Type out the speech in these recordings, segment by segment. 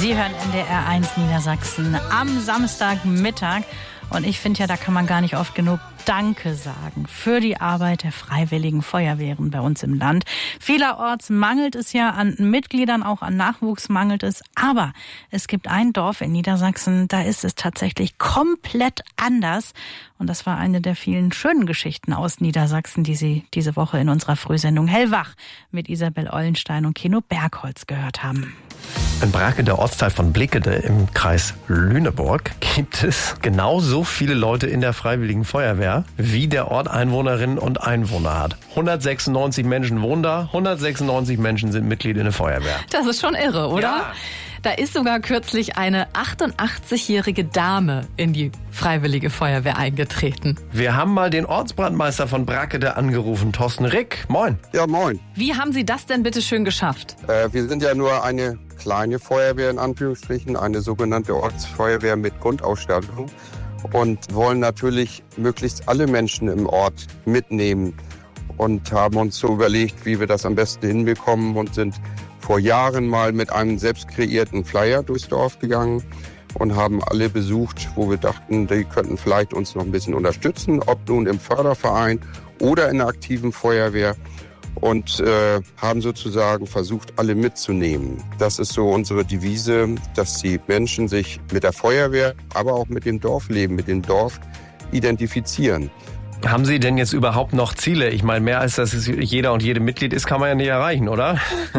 Sie hören NDR 1 Niedersachsen am Samstagmittag. Und ich finde ja, da kann man gar nicht oft genug Danke sagen für die Arbeit der Freiwilligen Feuerwehren bei uns im Land. Vielerorts mangelt es ja an Mitgliedern, auch an Nachwuchs mangelt es. Aber es gibt ein Dorf in Niedersachsen, da ist es tatsächlich komplett anders. Und das war eine der vielen schönen Geschichten aus Niedersachsen, die Sie diese Woche in unserer Frühsendung Hellwach mit Isabel Ollenstein und Keno Bergholz gehört haben. In Brake, der Ortsteil von Blickede im Kreis Lüneburg, gibt es genauso viele Leute in der Freiwilligen Feuerwehr, wie der Ort Einwohnerinnen und Einwohner hat. 196 Menschen wohnen da, 196 Menschen sind Mitglied in der Feuerwehr. Das ist schon irre, oder? Ja. Da ist sogar kürzlich eine 88-jährige Dame in die Freiwillige Feuerwehr eingetreten. Wir haben mal den Ortsbrandmeister von Brake angerufen, Thorsten Rick. Moin. Ja, moin. Wie haben Sie das denn bitte schön geschafft? Wir sind ja nur eine kleine Feuerwehr in Anführungsstrichen, eine sogenannte Ortsfeuerwehr mit Grundausstattung und wollen natürlich möglichst alle Menschen im Ort mitnehmen und haben uns so überlegt, wie wir das am besten hinbekommen und sind vor Jahren mal mit einem selbst kreierten Flyer durchs Dorf gegangen und haben alle besucht, wo wir dachten, die könnten vielleicht uns noch ein bisschen unterstützen, ob nun im Förderverein oder in der aktiven Feuerwehr. Und haben sozusagen versucht, alle mitzunehmen. Das ist so unsere Devise, dass die Menschen sich mit der Feuerwehr, aber auch mit dem Dorfleben, mit dem Dorf identifizieren. Haben Sie denn jetzt überhaupt noch Ziele? Ich meine, mehr als dass es jeder und jede Mitglied ist, kann man ja nicht erreichen, oder?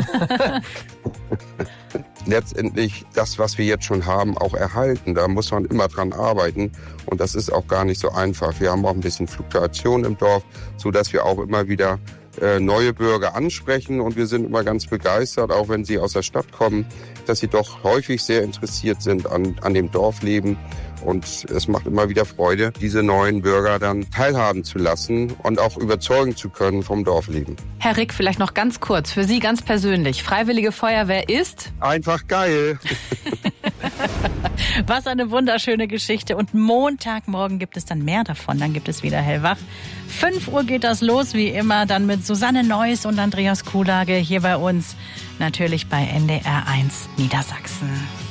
Letztendlich das, was wir jetzt schon haben, auch erhalten. Da muss man immer dran arbeiten und das ist auch gar nicht so einfach. Wir haben auch ein bisschen Fluktuation im Dorf, sodass wir auch immer wieder neue Bürger ansprechen und wir sind immer ganz begeistert, auch wenn sie aus der Stadt kommen, dass sie doch häufig sehr interessiert sind an dem Dorfleben und es macht immer wieder Freude, diese neuen Bürger dann teilhaben zu lassen und auch überzeugen zu können vom Dorfleben. Herr Rick, vielleicht noch ganz kurz, für Sie ganz persönlich, Freiwillige Feuerwehr ist? Einfach geil. Was eine wunderschöne Geschichte. Und Montagmorgen gibt es dann mehr davon. Dann gibt es wieder Hellwach. 5 Uhr geht das los, wie immer. Dann mit Susanne Neuss und Andreas Kuhlage hier bei uns. Natürlich bei NDR 1 Niedersachsen.